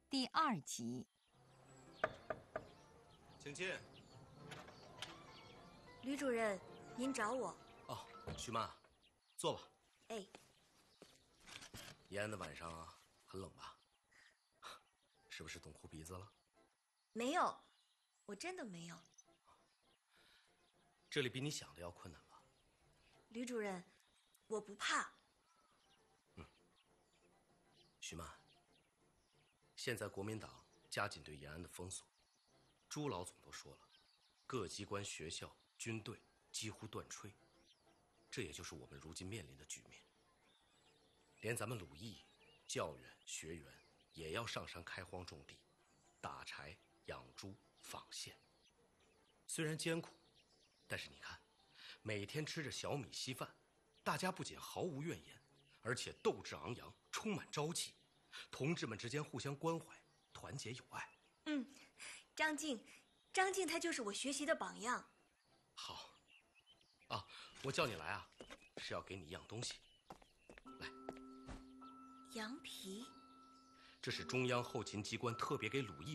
第2集。 请进。 吕主任，您找我？ 哦，徐妈，坐吧。 哎， 延安的晚上啊，很冷吧？是不是冻哭鼻子了？ 没有，我真的没有。 这里比你想的要困难吧？ 吕主任，我不怕。 徐妈，现在国民党加紧对延安的封锁，朱老总都说了，各机关、学校、军队几乎断炊，这也就是我们如今面临的局面。连咱们鲁艺、教员、学员也要上山开荒种地，打柴、养猪、纺线。虽然艰苦，但是你看，每天吃着小米稀饭，大家不仅毫无怨言，而且斗志昂扬，充满朝气。同志们之间互相关怀，团结友爱。 张静他就是我学习的榜样。 好啊，我叫你来啊，是要给你一样东西。来， 羊皮， 这是中央后勤机关特别给鲁艺